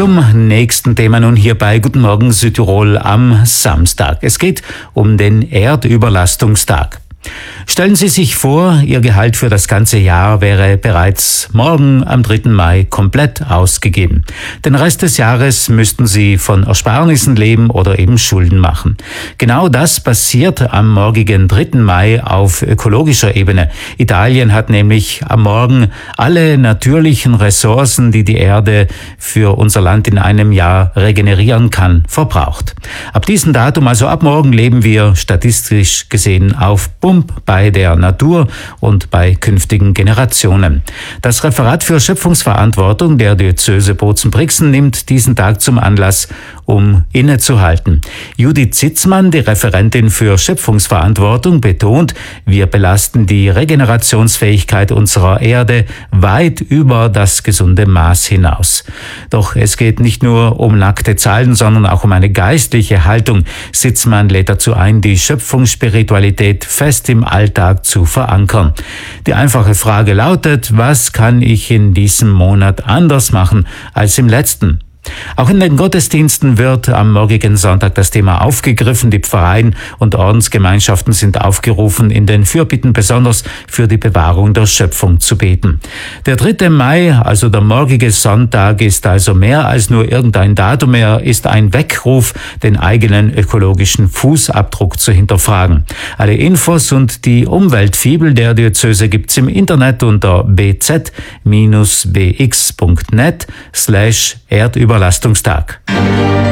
Zum nächsten Thema nun hier bei Guten Morgen Südtirol am Samstag. Es geht um den Erdüberlastungstag. Stellen Sie sich vor, Ihr Gehalt für das ganze Jahr wäre bereits morgen am 3. Mai komplett ausgegeben. Den Rest des Jahres müssten Sie von Ersparnissen leben oder eben Schulden machen. Genau das passiert am morgigen 3. Mai auf ökologischer Ebene. Italien hat nämlich am Morgen alle natürlichen Ressourcen, die die Erde für unser Land in einem Jahr regenerieren kann, verbraucht. Ab diesem Datum, also ab morgen, leben wir statistisch gesehen auf Pump bei der Natur und bei künftigen Generationen. Das Referat für Schöpfungsverantwortung der Diözese Bozen-Brixen nimmt diesen Tag zum Anlass, um innezuhalten. Judith Zitzmann, die Referentin für Schöpfungsverantwortung, betont, wir belasten die Regenerationsfähigkeit unserer Erde weit über das gesunde Maß hinaus. Doch es geht nicht nur um nackte Zahlen, sondern auch um eine geistliche Haltung. Zitzmann lädt dazu ein, die Schöpfungsspiritualität fest im Alltag zu verankern. Die einfache Frage lautet, was kann ich in diesem Monat anders machen als im letzten? Auch in den Gottesdiensten wird am morgigen Sonntag das Thema aufgegriffen. Die Pfarreien und Ordensgemeinschaften sind aufgerufen, in den Fürbitten besonders für die Bewahrung der Schöpfung zu beten. Der 3. Mai, also der morgige Sonntag, ist also mehr als nur irgendein Datum. Er ist ein Weckruf, den eigenen ökologischen Fußabdruck zu hinterfragen. Alle Infos und die Umweltfibel der Diözese gibt's im Internet unter bz-bx.net/Erdüberlastungstag.